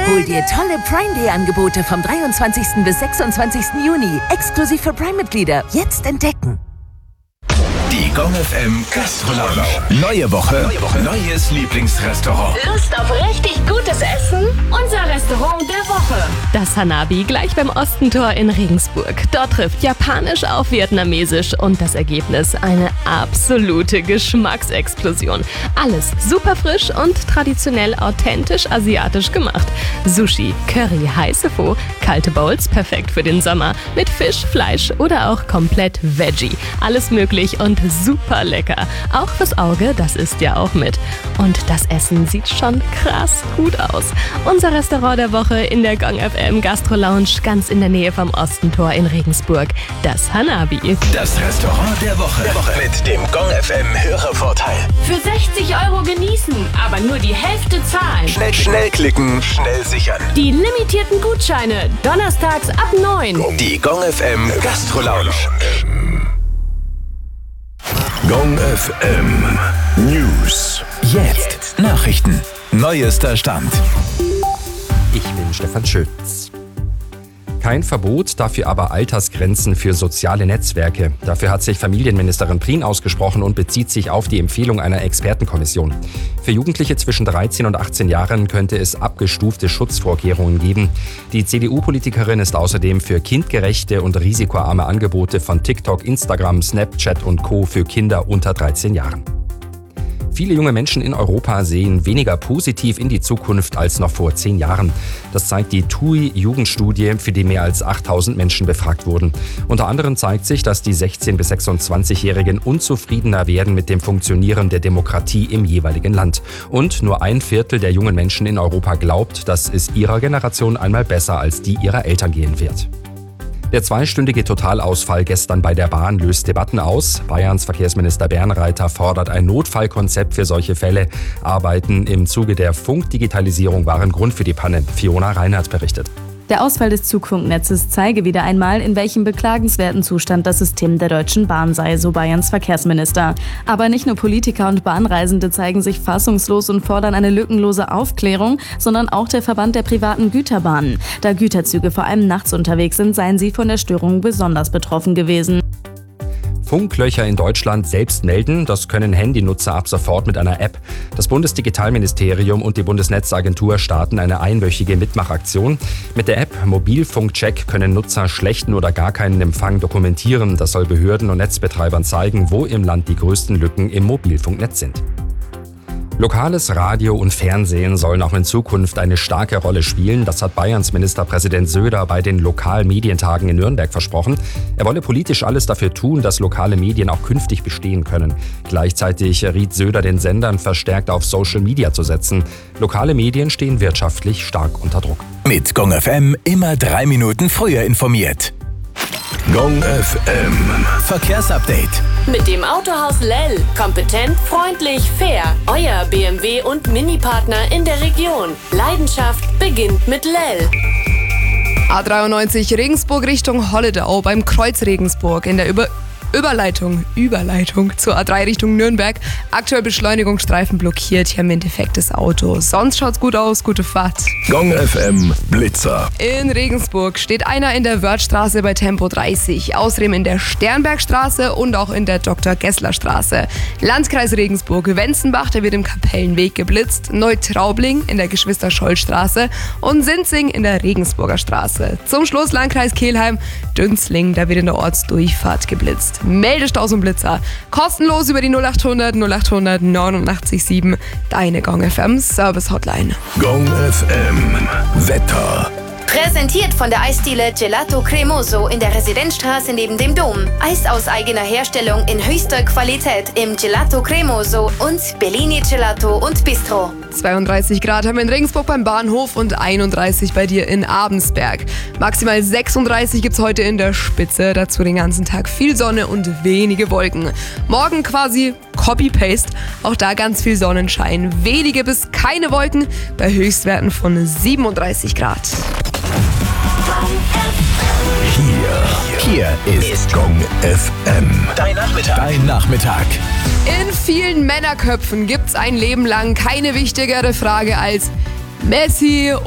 Hol dir tolle Prime Day Angebote vom 23. bis 26. Juni. Exklusiv für Prime-Mitglieder. Jetzt entdecken. Die Gong FM Gastro-Lounge. Neue Woche, neues Lieblingsrestaurant. Lust auf richtig gutes Essen? Unser Restaurant der Woche. Das Hanabi gleich beim Ostentor in Regensburg. Dort trifft Japanisch auf Vietnamesisch und das Ergebnis eine absolute Geschmacksexplosion. Alles super frisch und traditionell authentisch asiatisch gemacht. Sushi, Curry, heiße Pho, kalte Bowls, perfekt für den Sommer. Mit Fisch, Fleisch oder auch komplett Veggie. Alles möglich und super lecker. Auch fürs Auge, das isst ja auch mit. Und das Essen sieht schon krass gut aus. Unser Restaurant der Woche in der Gong FM Gastro Lounge, ganz in der Nähe vom Ostentor in Regensburg. Das Hanabi. Das Restaurant der Woche. Mit dem Gong FM Hörervorteil. Für 60 € genießen, aber nur die Hälfte zahlen. Schnell klicken, schnell sichern. Die limitierten Gutscheine, donnerstags ab 9. Die Gong FM Gastro Lounge. Gong FM News. Jetzt Nachrichten. Neuester Stand. Ich bin Stefan Schütz. Kein Verbot, dafür aber Altersgrenzen für soziale Netzwerke. Dafür hat sich Familienministerin Prien ausgesprochen und bezieht sich auf die Empfehlung einer Expertenkommission. Für Jugendliche zwischen 13 und 18 Jahren könnte es abgestufte Schutzvorkehrungen geben. Die CDU-Politikerin ist außerdem für kindgerechte und risikoarme Angebote von TikTok, Instagram, Snapchat und Co. für Kinder unter 13 Jahren. Viele junge Menschen in Europa sehen weniger positiv in die Zukunft als noch vor 10 Jahren. Das zeigt die TUI-Jugendstudie, für die mehr als 8000 Menschen befragt wurden. Unter anderem zeigt sich, dass die 16- bis 26-Jährigen unzufriedener werden mit dem Funktionieren der Demokratie im jeweiligen Land. Und nur 1/4 der jungen Menschen in Europa glaubt, dass es ihrer Generation einmal besser als die ihrer Eltern gehen wird. Der zweistündige Totalausfall gestern bei der Bahn löst Debatten aus. Bayerns Verkehrsminister Bernreiter fordert ein Notfallkonzept für solche Fälle. Arbeiten im Zuge der Funkdigitalisierung waren Grund für die Panne. Fiona Reinhardt berichtet. Der Ausfall des Zugfunknetzes zeige wieder einmal, in welchem beklagenswerten Zustand das System der Deutschen Bahn sei, so Bayerns Verkehrsminister. Aber nicht nur Politiker und Bahnreisende zeigen sich fassungslos und fordern eine lückenlose Aufklärung, sondern auch der Verband der privaten Güterbahnen. Da Güterzüge vor allem nachts unterwegs sind, seien sie von der Störung besonders betroffen gewesen. Funklöcher in Deutschland selbst melden, das können Handynutzer ab sofort mit einer App. Das Bundesdigitalministerium und die Bundesnetzagentur starten eine einwöchige Mitmachaktion. Mit der App Mobilfunkcheck können Nutzer schlechten oder gar keinen Empfang dokumentieren. Das soll Behörden und Netzbetreibern zeigen, wo im Land die größten Lücken im Mobilfunknetz sind. Lokales Radio und Fernsehen sollen auch in Zukunft eine starke Rolle spielen. Das hat Bayerns Ministerpräsident Söder bei den Lokalmedientagen in Nürnberg versprochen. Er wolle politisch alles dafür tun, dass lokale Medien auch künftig bestehen können. Gleichzeitig riet Söder den Sendern, verstärkt auf Social Media zu setzen. Lokale Medien stehen wirtschaftlich stark unter Druck. Mit Gong FM immer 3 Minuten früher informiert. Gong FM Verkehrsupdate. Mit dem Autohaus Lell. Kompetent, freundlich, fair. Euer BMW und Mini-Partner in der Region. Leidenschaft beginnt mit Lell. A93 Regensburg Richtung Holledau beim Kreuz Regensburg in der Überleitung zur A3 Richtung Nürnberg. Aktuell Beschleunigungsstreifen blockiert, hier im Endeffekt das Auto. Sonst schaut's gut aus, gute Fahrt. Gong FM Blitzer. In Regensburg steht einer in der Wörthstraße bei Tempo 30, außerdem in der Sternbergstraße und auch in der Dr.-Gessler-Straße. Landkreis Regensburg, Wenzenbach, der wird im Kapellenweg geblitzt, Neutraubling in der Geschwister-Scholl-Straße und Sinzing in der Regensburger Straße. Zum Schluss Landkreis Kelheim, Dünzling, da wird in der Ortsdurchfahrt geblitzt. Meldestaus und Blitzer. Kostenlos über die 0800 0800 89 deine Gong FM Service Hotline. Gong FM Wetter. Präsentiert von der Eisdiele Gelato Cremoso in der Residenzstraße neben dem Dom. Eis aus eigener Herstellung in höchster Qualität im Gelato Cremoso und Bellini Gelato und Bistro. 32 Grad haben wir in Regensburg beim Bahnhof und 31 bei dir in Abensberg. Maximal 36 gibt's heute in der Spitze. Dazu den ganzen Tag viel Sonne und wenige Wolken. Morgen quasi Copy-Paste. Auch da ganz viel Sonnenschein. Wenige bis keine Wolken bei Höchstwerten von 37 Grad. Hier ist Gong FM. Dein Nachmittag. In vielen Männerköpfen gibt's ein Leben lang keine wichtigere Frage als Messi